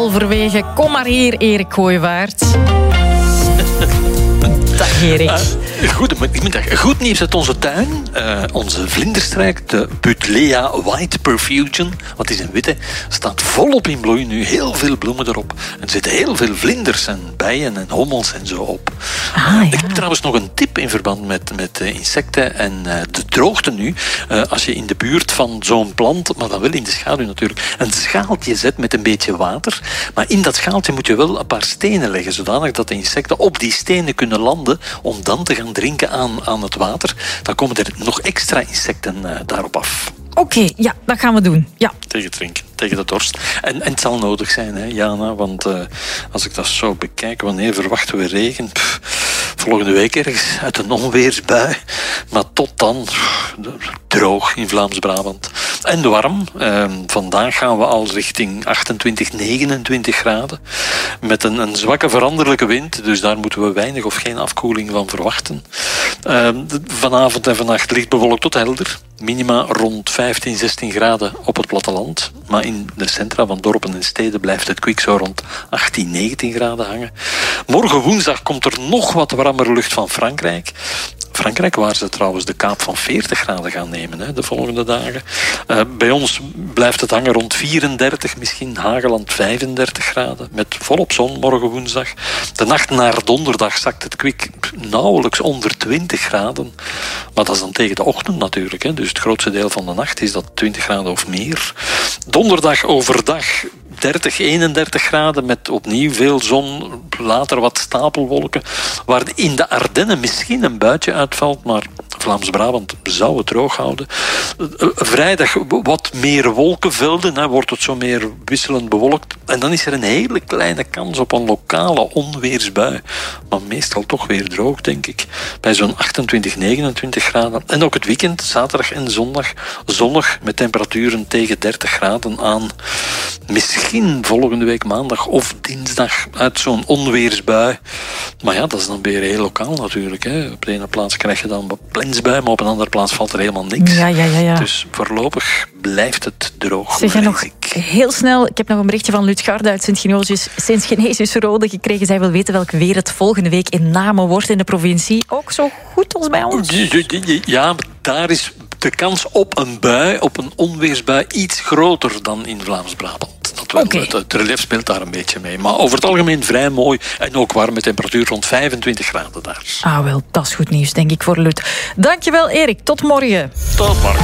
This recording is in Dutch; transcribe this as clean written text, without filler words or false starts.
Halverwege, kom maar hier, Erik Gooivaert. Dag Erik. Goed nieuws uit onze tuin. Onze vlinderstrijk, de Buddleia White Perfusion, wat is een witte, staat volop in bloei nu. Heel veel bloemen erop. En er zitten heel veel vlinders en bijen en hommels en zo op. Ik heb trouwens nog een tip in verband met insecten en de droogte nu. Als je in de buurt van zo'n plant, maar dan wel in de schaduw natuurlijk, een schaaltje zet met een beetje water. Maar in dat schaaltje moet je wel een paar stenen leggen, zodanig dat de insecten op die stenen kunnen landen om dan te gaan drinken aan het water. Dan komen er nog extra insecten daarop af. Oké, ja, dat gaan we doen. Ja. Tegen drinken, tegen de dorst. En het zal nodig zijn, hè, Jana, want als ik dat zo bekijk, wanneer verwachten we regen? Volgende week ergens uit een onweersbui. Maar tot dan droog in Vlaams-Brabant. En warm. Vandaag gaan we al richting 28, 29 graden. Met een zwakke veranderlijke wind. Dus daar moeten we weinig of geen afkoeling van verwachten. Vanavond en vannacht licht bewolkt tot helder. Minima rond 15, 16 graden op het platteland. Maar in de centra van dorpen en steden blijft het kwik zo rond 18, 19 graden hangen. Morgen woensdag komt er nog wat warmere lucht van Frankrijk. Frankrijk, waar ze trouwens de kaap van 40 graden gaan nemen de volgende dagen. Bij ons blijft het hangen rond 34, misschien Hageland 35 graden. Met volop zon morgen woensdag. De nacht naar donderdag zakt het kwik nauwelijks onder 20 graden. Maar dat is dan tegen de ochtend natuurlijk. Dus het grootste deel van de nacht is dat 20 graden of meer. Donderdag overdag 30, 31 graden met opnieuw veel zon, later wat stapelwolken, waar in de Ardennen misschien een buitje uitvalt, maar Vlaams-Brabant zou het droog houden. Vrijdag wat meer wolkenvelden, wordt het zo meer wisselend bewolkt. En dan is er een hele kleine kans op een lokale onweersbui. Maar meestal toch weer droog, denk ik. Bij zo'n 28, 29 graden. En ook het weekend, zaterdag en zondag, zonnig met temperaturen tegen 30 graden aan. Misschien volgende week maandag of dinsdag uit zo'n onweersbui. Maar ja, dat is dan weer heel lokaal natuurlijk. Op de ene plaats krijg je dan wat plensbui, maar op een andere plaats valt er helemaal niks. Ja. Dus voorlopig blijft het droog. Zeg je nog heel snel, ik heb nog een berichtje van Lutgarde uit Sint-Genesius-Rode gekregen. Zij wil weten welk weer het volgende week in Namen wordt in de provincie. Ook zo goed als bij ons? Ja, maar daar is de kans op een bui, op een onweersbui, iets groter dan in Vlaams-Brabant. Het relief speelt daar een beetje mee. Maar over het algemeen vrij mooi en ook warme temperatuur rond 25 graden daar. Wel, dat is goed nieuws, denk ik, voor Lut. Dankjewel, Erik. Tot morgen. Tot morgen.